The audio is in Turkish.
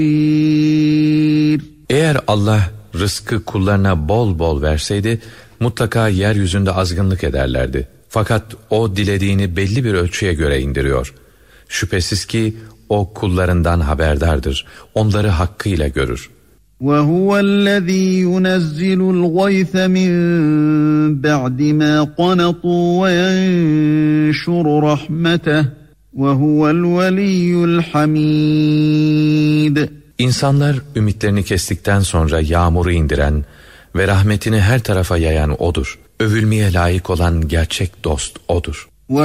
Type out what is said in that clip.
Eğer Allah rızkı kullarına bol bol verseydi, mutlaka yeryüzünde azgınlık ederlerdi. Fakat o dilediğini belli bir ölçüye göre indiriyor. Şüphesiz ki o kullarından haberdardır. Onları hakkıyla görür. وَهُوَ الَّذ۪ي يُنَزِّلُ الْغَيْثَ مِنْ بَعْدِ مَا قَنَطُوا وَيَنْشُرُ رَحْمَتَهُ وَهُوَ الْوَلِيُّ الْحَمِيدُ. İnsanlar ümitlerini kestikten sonra yağmuru indiren ve rahmetini her tarafa yayan O'dur. Övülmeye layık olan gerçek dost O'dur.